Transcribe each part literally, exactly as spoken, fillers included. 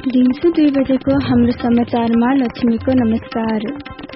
दिउँसो दुई बजेको हाम्रो समाचारमा लक्ष्मीको नमस्कार।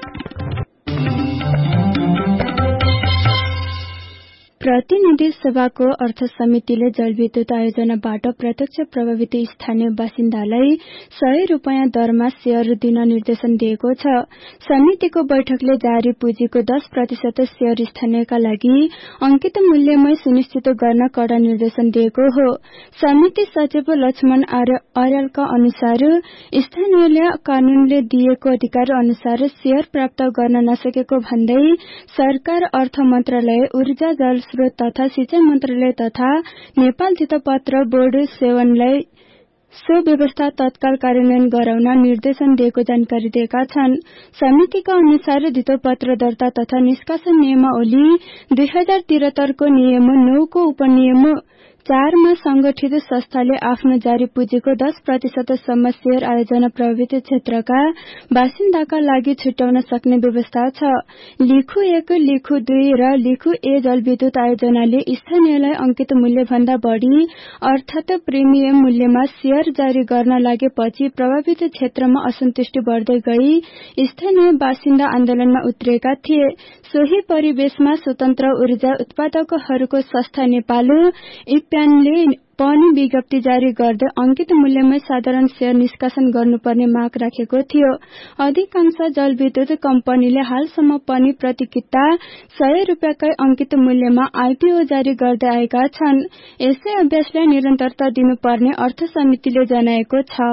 प्रतिनिधि सभाको अर्थ समितिले जलविद्युत आयोजनाबाट प्रत्यक्ष प्रभावित स्थानीय बासिन्दालाई सय रुपियाँ दरमा शेयर दिन निर्देशन दिएको छ। समितिको बैठकले जारी पुँजीको दस प्रतिशत शेयर स्थानीयका लागि अंकित मूल्यमै सुनिश्चित गर्न कडा निर्देशन दिएको हो। समिति सचिव लक्ष्मण अर्यालका अनुसार स्थानीयले कानूनले दिएको अधिकार अनुसार शेयर प्राप्त गर्न नसकेको भन्दै सरकार, अर्थ मन्त्रालय, ऊर्जा जल स्रोत तथा सिंचाई मन्त्रालय तथा नेपाल धितोपत्र बोर्ड सेवनलाई सो व्यवस्था तत्काल कार्यान्वयन गराउन निर्देशन दिएको जानकारी दिएका छन्। समितिका अनुसार धितोपत्र दर्ता तथा निष्कासन नियमावली दुई हजार त्रिहत्तरको नियम नौ को उपनियम चारमा संगठित संस्थाले आफ्नो जारी पुँजीको दस प्रतिशत सम्म शेयर आयोजना प्रभावित क्षेत्रका बासिन्दाका लागि छुट्याउन सक्ने व्यवस्था छ। लिखु एक, लिखु दुई र लिखु ए जलविद्युत आयोजनाले स्थानीयलाई अंकित मूल्य भन्दा बढ़ी अर्थात प्रिमियम मूल्यमा शेयर जारी गर्न लागेपछि प्रभावित क्षेत्रमा असन्तुष्टि बढ्दै गई स्थानीय बासिन्दा आन्दोलनमा उत्रिएका थिए। सोही परिवेशमा स्वतन्त्र ऊर्जा उत्पादकहरूको संस्था नेपाल इप्यानले पनि विज्ञप्ति जारी गर्दै अंकित मूल्यमै साधारण शेयर निष्कासन गर्नुपर्ने माग राखेको थियो। अधिकांश जलविद्युत कम्पनीले हालसम्म पनि प्रति किता सय रुपियाँकै अंकित मूल्यमा आईपीओ जारी गर्दै आएका छन्। यसै अभ्यासलाई निरन्तरता दिनुपर्ने अर्थ समितिले जनाएको छ।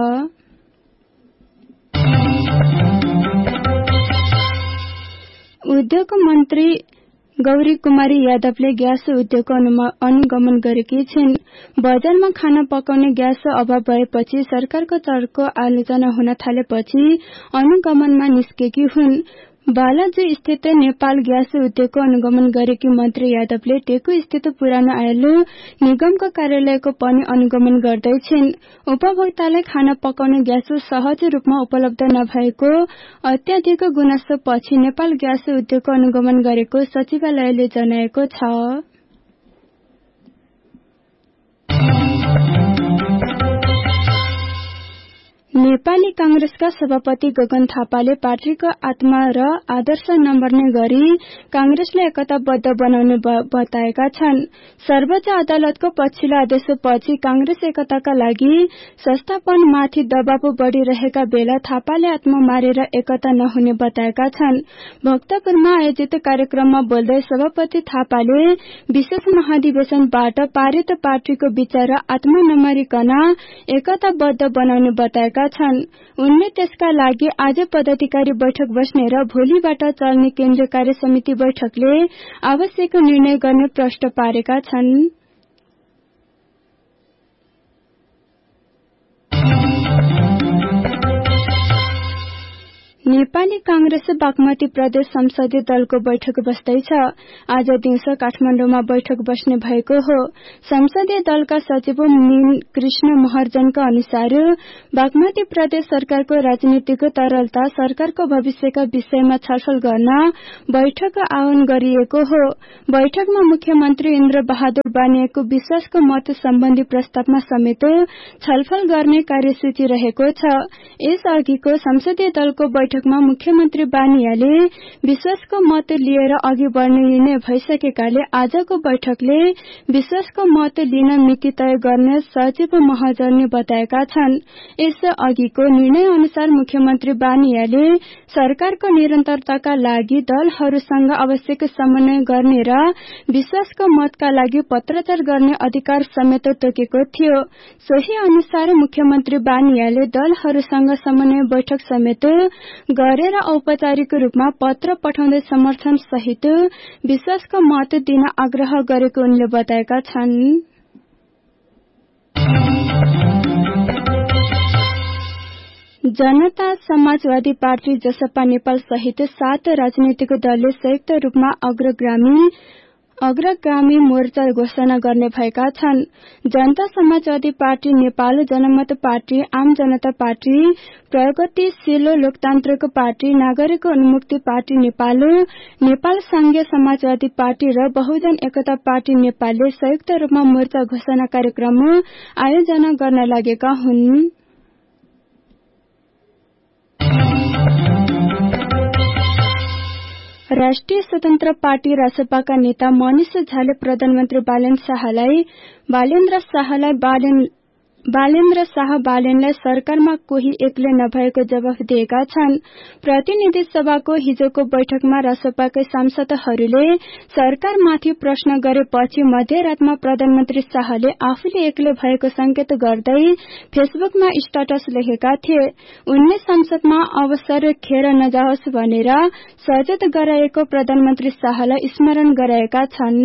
उद्योग मन्त्री गौरी कुमारी यादवले ग्यास उद्योगको अनुगमन गरेकी छिन्। बजारमा खाना पकाउने ग्यास अभाव भएपछि सरकारको चर्को आलोचना हुन थालेपछि अनुगमनमा निस्केकी हुन्। बालाजु स्थित नेपाल ग्यास उद्योगको अनुगमन गरेकी मन्त्री यादवले टेकु स्थित पुरानो आयालु निगमको कार्यालयको पनि अनुगमन गर्दैछिन्। उपभोक्तालाई खाना पकाउने ग्यास सहज रूपमा उपलब्ध नभएको अत्याधिक गुनासो पछि नेपाल ग्यास उद्योगको अनुगमन गरेको सचिवालयले जनाएको छ। नेपाली कांग्रेसका सभापति गगन थापाले पार्टीको आत्मा र आदर्श नमर्ने गरी कांग्रेसलाई एकताबद्ध बनाउने बताएका छन्। सर्वोच्च अदालतको पछिल्लो आदेशपछि कांग्रेस एकताका लागि संस्थापनमाथि दबाव बढ़िरहेका बेला थापाले आत्मा मारेर एकता नहुने बताएका छन्। भक्तपुरमा आयोजित कार्यक्रममा बोल्दै सभापति थापाले विशेष महाधिवेशनबाट पारित पार्टीको विचार आत्मा नमारिकन एकताबद्ध बनाउने बताएका छन्। उनले त्यसका लागि आज पदाधिकारी बैठक बस्ने र भोलिबाट चल्ने केन्द्रीय कार्य समिति बैठकले आवश्यक निर्णय गर्ने प्रश्न पारेका छन्। नेपाली कांग्रेस बागमती प्रदेश संसदीय दलको बैठक बस्दैछ। आज दिउँसो काठमाडौँमा बैठक बस्ने भएको हो। संसदीय दलका सचिव मीन कृष्ण महर्जनका अनुसार बागमती प्रदेश सरकारको राजनीतिक तरलता, सरकारको भविष्यका विषयमा छलफल गर्न बैठक आह्वान गरिएको हो। बैठकमा मुख्यमन्त्री इन्द्र बहादुर बानियाको विश्वासको मत सम्बन्धी प्रस्तावमा समेत छलफल गर्ने कार्यसूची रहेको छ। यसअघिको संसदीय दलको बैठक बैठकमा मुख्यमन्त्री बानियाले विश्वासको मत लिएर अघि बढ़ने निर्णय भइसकेकाले आजको बैठकले विश्वासको मत लिन मिति तय गर्ने सचिव महाजनले बताएका छन्। यस अघिको निर्णय अनुसार मुख्यमन्त्री बानियाले सरकारको निरन्तरताका लागि दलहरूसँग आवश्यक समन्वय गर्ने र विश्वासको मतका लागि पत्राचार गर्ने अधिकार समेत तोकेको थियो। सोही अनुसार मुख्यमन्त्री बानियाले दलहरूसँग समन्वय बैठक समेत गरेर औपचारिक रूपमा पत्र पठाउँदै समर्थन सहित विश्वासको मत दिन आग्रह गरेको उनले बताएका छन्। जनता समाजवादी पार्टी जसपा नेपाल सहित सात राजनीतिक दलले संयुक्त रूपमा अग्रगामी अग्रगामी मोर्चा घोषणा गर्ने भएका छन्। जनता समाजवादी पार्टी नेपाल, जनमत पार्टी, आम जनता पार्टी, प्रगतिशील लोकतान्त्रिक पार्टी, नागरिक उन्मुक्ति पार्टी नेपाल, नेपाल संघीय समाजवादी पार्टी र बहुजन एकता पार्टी नेपालले संयुक्त रूपमा मोर्चा घोषणा कार्यक्रम आयोजना गर्न लागेका हुन्। राष्ट्रिय स्वतन्त्र पार्टी रासपाका नेता मनिष झाले प्रधानमन्त्री बालेन्द्र शाहलाई बालेन्द्र शाहलाई बालेन बालेन्द्र शाह बालेनलाई सरकारमा कोही एक्लै नभएको जवाफ दिएका छन्। प्रतिनिधि सभाको हिजोको बैठकमा रासपाकै सांसदहरूले सरकारमाथि प्रश्न गरेपछि मध्यरातमा प्रधानमन्त्री शाहले आफूले एक्लै भएको संकेत गर्दै फेसबुकमा स्टेटस लेखेका थिए। उनले संसदमा अवसर खेर नजाओस् भनेर सचेत गराएको प्रधानमन्त्री शाहलाई स्मरण गराएका छन्।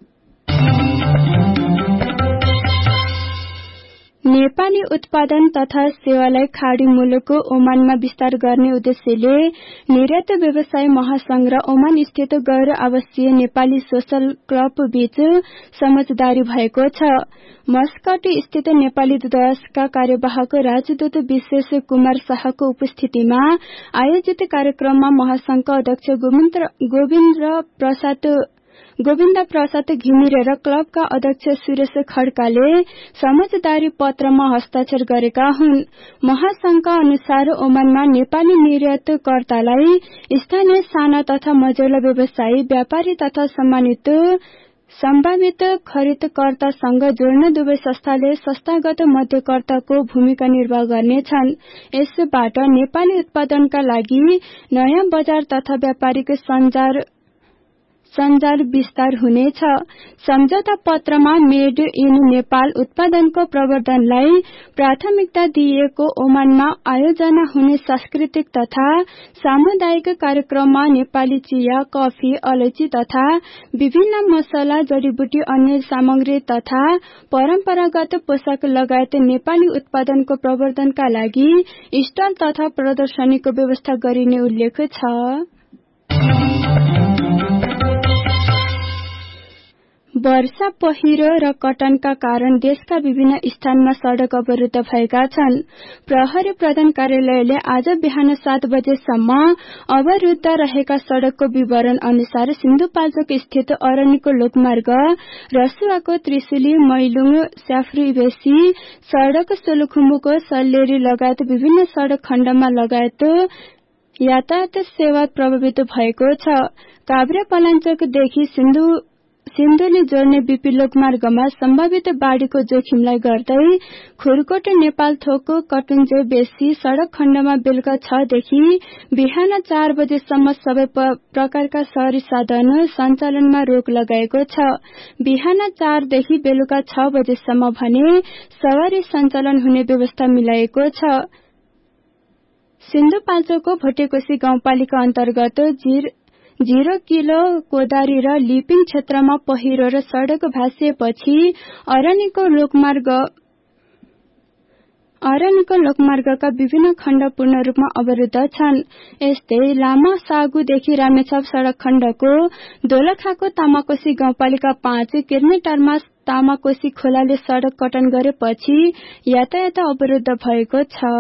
नेपाली उत्पादन तथा सेवालाई खाडी मुलुकको ओमानमा विस्तार गर्ने उद्देश्यले निर्यात व्यवसाय महासंघ र ओमान स्थित गैर आवासीय नेपाली सोशल क्लब बीच समझदारी भएको छ। मस्कट स्थित नेपाली दूतावासका कार्यवाहक राजदूत विशेष कुमार शाहको उपस्थितिमा आयोजित कार्यक्रममा महासंघका अध्यक्ष गोविन्द प्रसाद गोविन्द प्रसाद घिमिरे र क्लबका अध्यक्ष सुरेश खड्काले समझदारी पत्रमा हस्ताक्षर गरेका हुन्। महासंघका अनुसार ओमानमा नेपाली निर्यातकर्तालाई स्थानीय साना तथा मझौला व्यवसायी व्यापारी तथा सम्मानित सम्भावित खरिदकर्तासँग जोड्न दुवै संस्थाले संस्थागत मध्यकर्ताको भूमिका निर्वाह गर्नेछन्। यसबाट नेपाली उत्पादनका लागि नयाँ बजार तथा व्यापारिक सञ्जाल सञ्जाल विस्तार हुनेछ। सम्झौता पत्रमा मेड इन नेपाल उत्पादनको प्रवर्धनलाई प्राथमिकता दिइएको ओमानमा आयोजना हुने सांस्कृतिक तथा सामुदायिक कार्यक्रममा नेपाली चिया, कफी, अलैची तथा विभिन्न मसला, जडीबुटी, अन्य सामग्री तथा परम्परागत पोसाक लगायत नेपाली उत्पादनको प्रवर्धनका लागि स्टल तथा प्रदर्शनीको व्यवस्था गरिने उल्लेख छ। वर्षा, पहिरो र कटानका कारण देशका विभिन्न स्थानमा सड़क अवरुद्ध भएका छन्। प्रहरी प्रधान कार्यालयले आज बिहान सात बजेसम्म अवरुद्ध रहेका सड़कको विवरण अनुसार सिन्धुपाल्चोक स्थित अरनिको लोकमार्ग, रसुवाको त्रिशुली, मैलुङ, स्याफ्रीबेसी सड़क, सोलुखुम्बुको सल्लेरी लगायत विभिन्न सड़क खण्डमा लगायत यातायात सेवा प्रभावित भएको छ। काभ्रे पलाञ्चोकदेखि सिन्धु सिन्धुली जोड्ने बीपी लोकमार्गमा सम्भावित बाढ़ीको जोखिमलाई गर्दै खुरकोट नेपाल थोक कटुन्जे बेसी सड़क खण्डमा बेलुका छ देखि बिहान चार बजेसम्म सबै प्रकारका सवारी साधन सञ्चालनमा रोक लगाएको छ। बिहान चार देखि बेलुका छ बजेसम्म भने सवारी सञ्चालन हुने व्यवस्था मिलाएको छ। सिन्धुपाल्चोकको भोटेकोशी गाउँपालिका अन्तर्गत जिर जीरो किलो कोदारी र लिपिङ क्षेत्रमा पहिरो र सड़क भाँसिएपछि अरनिको लोकमार्ग अरनिको लोकमार्गका विभिन्न खण्ड पूर्ण रूपमा अवरुद्ध छन्। यस्तै लामा सागुदेखि रामेछाप सड़क खण्डको दोलखाको तामाकोशी गाउँपालिका पाँच किर्नेटारमा तामाकोशी खोलाले सड़क कटान गरेपछि यातायात अवरुद्ध भएको छ।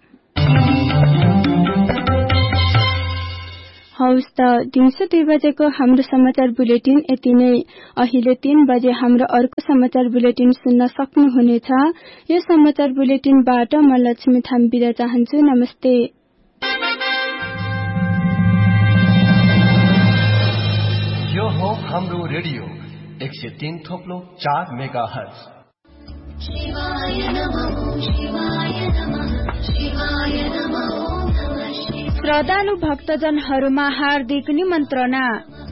हौस् त दिउँसो दुई बजेको हाम्रो समाचार बुलेटिन यति नै। अहिले तीन बजे हाम्रो अर्को समाचार बुलेटिन सुन्न सक्नुहुनेछ। यो समाचार बुलेटिनबाट म लक्ष्मी थामी बिदा चाहन्छु। नमस्ते। यो हो हाम्रो रेडियो एक सय तीन थोप्लो चार मेगा हर्ज। शिवाय नमः, शिवाय नमः, शिवाय नमः। श्रद्धालु भक्तजनहरूमा हार्दिक निमन्त्रणा।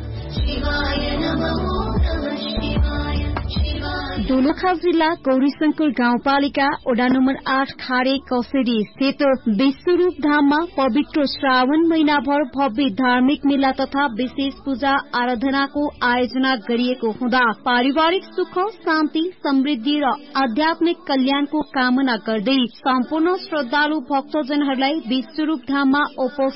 दोलखा जिल्ला गौरीशंकर गाउँपालिका वडा नम्बर आठ खारे कसेरी स्थित विश्वरूप धाममा पवित्र श्रावण महिनाभर भव्य धार्मिक मेला तथा विशेष पूजा आराधनाको आयोजना गरिएको हुँदा पारिवारिक सुख, शान्ति, समृद्धि र आध्यात्मिक कल्याणको कामना गर्दै सम्पूर्ण श्रद्धालु भक्तजनहरूलाई विश्वरूप धाममा